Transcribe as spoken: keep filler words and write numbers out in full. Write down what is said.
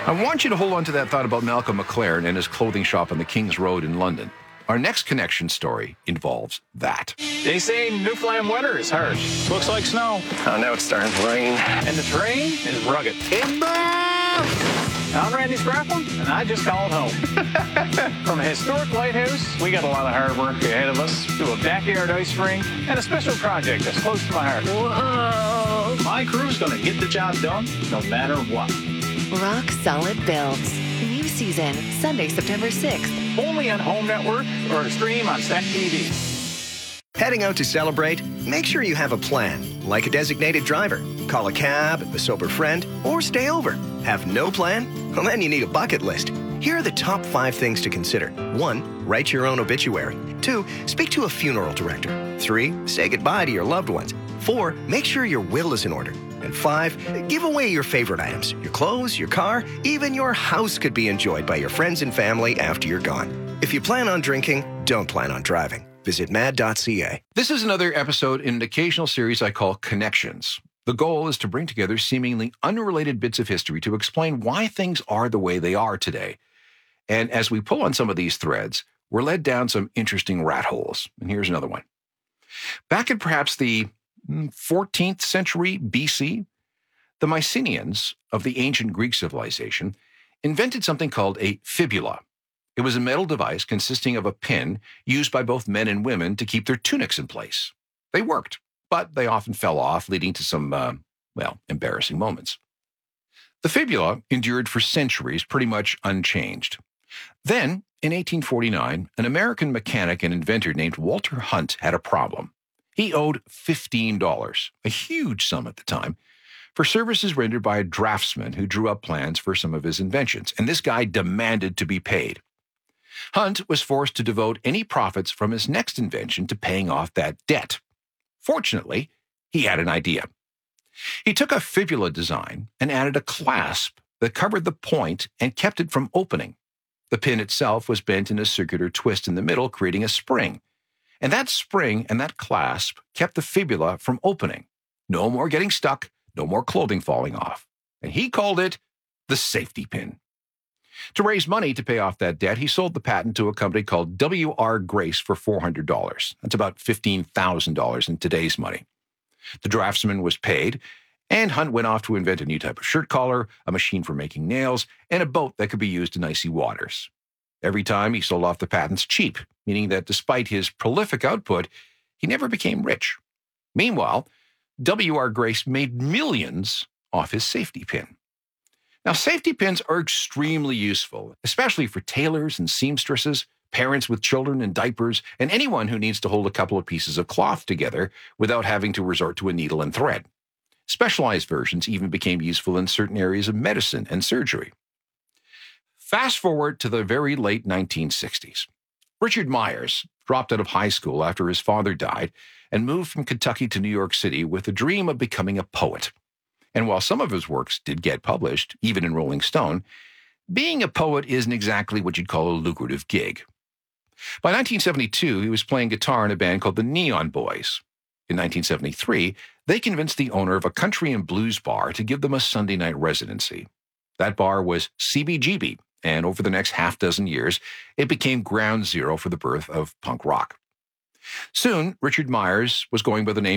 I want you to hold on to that thought about Malcolm McLaren and his clothing shop on the King's Road in London. Our next connection story involves that. They say Newfoundland weather is harsh. Looks like snow. Oh, now it's starting to rain. And the terrain is rugged. Timber! I'm Randy Sprafford, and I just called home. From a historic lighthouse, we got a lot of hard work ahead of us, to a backyard ice rink, and a special project that's close to my heart. Whoa! My crew's gonna get the job done, no matter what. Rock Solid Builds. New season, Sunday, September sixth. Only on Home Network or stream on Stack T V. Heading out to celebrate? Make sure you have a plan, like a designated driver. Call a cab, a sober friend, or stay over. Have no plan? Well, then you need a bucket list. Here are the top five things to consider. One, write your own obituary. Two, speak to a funeral director. Three, say goodbye to your loved ones. Four, make sure your will is in order. And five, give away your favorite items. Your clothes, your car, even your house could be enjoyed by your friends and family after you're gone. If you plan on drinking, don't plan on driving. Visit mad dot c a. This is another episode in an occasional series I call Connections. The goal is to bring together seemingly unrelated bits of history to explain why things are the way they are today. And as we pull on some of these threads, we're led down some interesting rat holes. And here's another one. Back in perhaps the fourteenth century B C, the Mycenaeans of the ancient Greek civilization invented something called a fibula. It was a metal device consisting of a pin used by both men and women to keep their tunics in place. They worked, but they often fell off, leading to some, uh, well, embarrassing moments. The fibula endured for centuries pretty much unchanged. Then, in eighteen forty-nine, an American mechanic and inventor named Walter Hunt had a problem. He owed fifteen dollars, a huge sum at the time, for services rendered by a draftsman who drew up plans for some of his inventions, and this guy demanded to be paid. Hunt was forced to devote any profits from his next invention to paying off that debt. Fortunately, he had an idea. He took a fibula design and added a clasp that covered the point and kept it from opening. The pin itself was bent in a circular twist in the middle, creating a spring. And that spring and that clasp kept the fibula from opening. No more getting stuck, no more clothing falling off. And he called it the safety pin. To raise money to pay off that debt, he sold the patent to a company called W R Grace for four hundred dollars. That's about fifteen thousand dollars in today's money. The draftsman was paid, and Hunt went off to invent a new type of shirt collar, a machine for making nails, and a boat that could be used in icy waters. Every time he sold off the patents cheap, meaning that despite his prolific output, he never became rich. Meanwhile, W R Grace made millions off his safety pin. Now, safety pins are extremely useful, especially for tailors and seamstresses, parents with children and diapers, and anyone who needs to hold a couple of pieces of cloth together without having to resort to a needle and thread. Specialized versions even became useful in certain areas of medicine and surgery. Fast forward to the very late nineteen sixties. Richard Myers dropped out of high school after his father died and moved from Kentucky to New York City with a dream of becoming a poet. And while some of his works did get published, even in Rolling Stone, being a poet isn't exactly what you'd call a lucrative gig. By nineteen seventy-two, he was playing guitar in a band called the Neon Boys. In nineteen seventy-three, they convinced the owner of a country and blues bar to give them a Sunday night residency. That bar was C B G B, and over the next half dozen years, it became ground zero for the birth of punk rock. Soon, Richard Myers was going by the name